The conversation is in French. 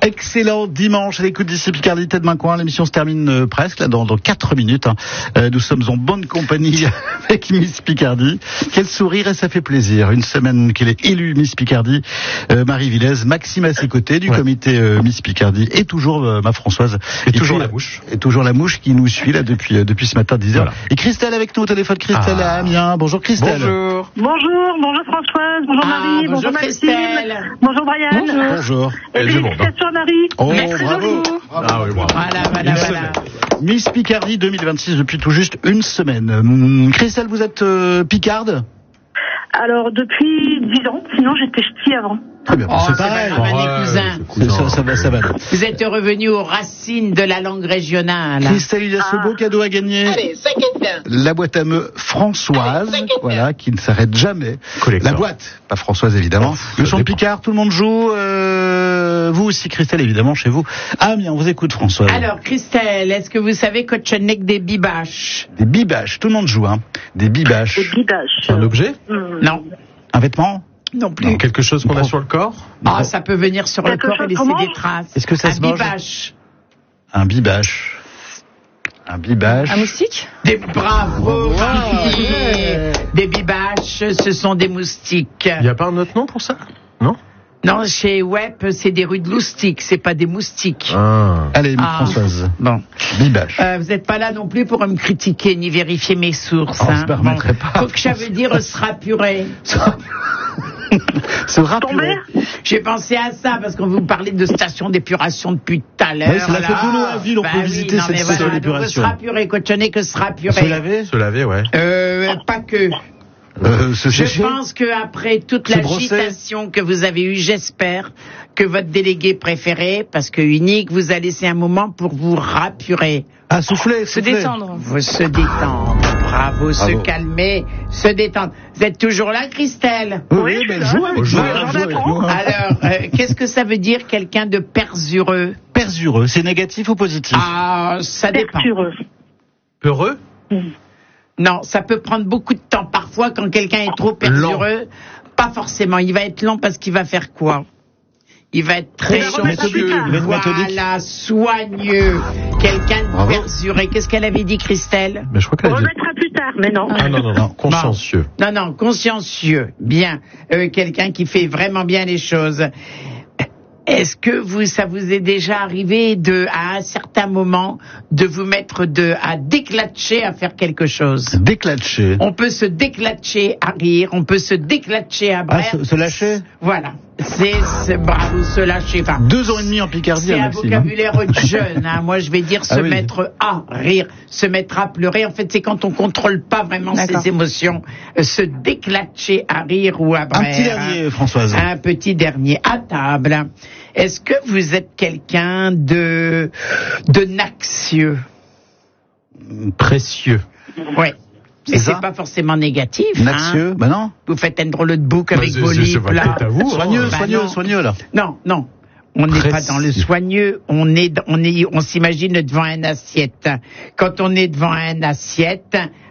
Excellent dimanche à l'écoute d'ici Picardie, tête main coin. L'émission se termine presque là dans 4 minutes. Nous sommes en bonne compagnie avec Miss Picardie. Quel sourire, et ça fait plaisir. Une semaine qu'elle est élue Miss Picardie. Marie Villez, Maxime à ses côtés du comité Miss Picardie, et toujours ma Françoise. Et toujours la mouche. Et toujours la mouche qui nous suit là depuis ce matin 10h. Voilà. Et Christelle avec nous au téléphone. Christelle à Amiens. Bonjour Christelle. Bonjour Françoise, bonjour Marie, bonjour Maxime, bonjour Brian. Bonjour. Et félicitations à Marie. Oh, merci bravo. beaucoup. Ah oui, bravo. Voilà. Miss Picardie 2026 depuis tout juste une semaine. Christelle, vous êtes picarde? Alors depuis 10 ans, sinon j'étais ch'ti avant. Très bien, c'est pareil. Ça va. Vous êtes revenu aux racines de la langue régionale. Christelle, il y a ce beau cadeau à gagner. Allez, 5 étoiles. La boîte à meux Françoise, voilà, qui ne s'arrête jamais. Collector. La boîte, pas Françoise évidemment. Le son de Picard, tout le monde joue. Vous aussi, Christelle, évidemment, chez vous. Ah bien, on vous écoute, Françoise. Alors, Christelle, est-ce que vous savez qu'Otchenek des bibaches? Des bibaches, tout le monde joue, hein. Des bibaches. Des bibaches. C'est un objet? Non. Un vêtement? Non plus. Non. Quelque chose qu'on a sur le corps? Ah, ça peut venir sur le corps et laisser des traces. Est-ce que ça se mange? Un bibache. Un bibache. Un moustique? Bravo, Marie. Des bibaches, ce sont des moustiques. Il n'y a pas un autre nom pour ça? Non? Non, chez Web, c'est des rudes-loustiques, c'est pas des moustiques. Allez, Françoise. Bon. Bibache. Vous n'êtes pas là non plus pour me critiquer ni vérifier mes sources. On se permettrait pas. Faut que ça veut dire se rapurer. Se rapurer. J'ai pensé à ça parce qu'on vous parlait de station d'épuration depuis tout à l'heure. Oui, c'est la fête de l'eau à Ville, on peut visiter cette station d'épuration. Se rapurer, cochonner que se rapurer. Se laver, ouais. Pas que. Je pense qu'après toute l'agitation que vous avez eue, j'espère que votre délégué préféré, parce que unique, vous a laissé un moment pour vous rapurer. Ah, souffler. Se détendre. Se détendre. Bravo, se calmer, se détendre. Vous êtes toujours là, Christelle? Oui, mais joue. Alors, qu'est-ce que ça veut dire, quelqu'un de persureux? Persureux, c'est négatif ou positif? Ah, ça dépend. Persureux. Peureux? Non, ça peut prendre beaucoup de temps. Parfois, quand quelqu'un est trop persureux, pas forcément. Il va être lent parce qu'il va faire quoi? Il va être très méthodique. Voilà, soigneux. Quelqu'un de persuré. Qu'est-ce qu'elle avait dit, Christelle? Mais je crois qu'elle On a dit... remettra plus tard, mais non. Ah non, consciencieux. Non, consciencieux. Bien. Quelqu'un qui fait vraiment bien les choses. Est-ce que ça vous est déjà arrivé à un certain moment, de vous mettre à déclatcher à faire quelque chose? Déclatcher. On peut se déclatcher à rire, on peut se déclatcher à bref. Se lâcher? Voilà. C'est bravo, se lâcher. Enfin, 2 ans et demi en Picardie, c'est un Maxime. vocabulaire jeune, hein. Moi, je vais dire mettre à rire, se mettre à pleurer. En fait, c'est quand on contrôle pas vraiment ses émotions. Se déclatcher à rire ou à bref. Un petit dernier, Françoise. Un petit dernier à table. Est-ce que vous êtes quelqu'un de naxieux? Précieux. Oui. Et c'est pas forcément négatif. Naxieux, bah non. Vous faites un drôle de bouc avec vos lips, là. Soigneux, là. Non. On n'est pas dans le soigneux, on s'imagine devant une assiette. Quand on est devant une assiette,